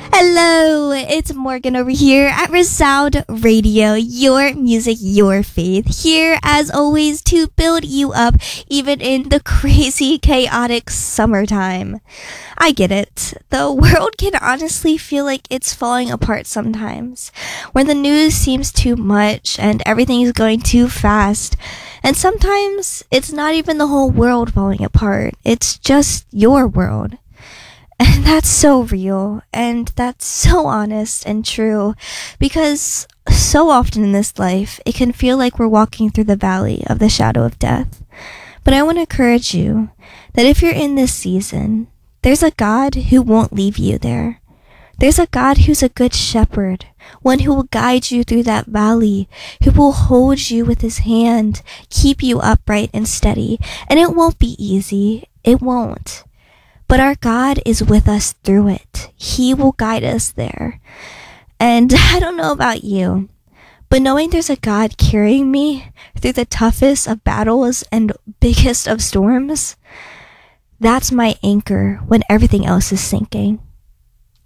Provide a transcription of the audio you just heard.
Hello, it's Morgan over here at Resound Radio, your music, your faith. Here, as always, to build you up, even in the crazy, chaotic summertime. I get it. The world can honestly feel like it's falling apart sometimes, when the news seems too much and everything is going too fast. And sometimes it's not even the whole world falling apart, it's just your world. And that's so real, and that's so honest and true, because so often in this life, it can feel like we're walking through the valley of the shadow of death. But I want to encourage you that if you're in this season, there's a God who won't leave you there. There's a God who's a good shepherd, one who will guide you through that valley, who will hold you with his hand, keep you upright and steady. And it won't be easy. It won't. But our God is with us through it. He will guide us there. And I don't know about you, but knowing there's a God carrying me through the toughest of battles and biggest of storms, that's my anchor when everything else is sinking.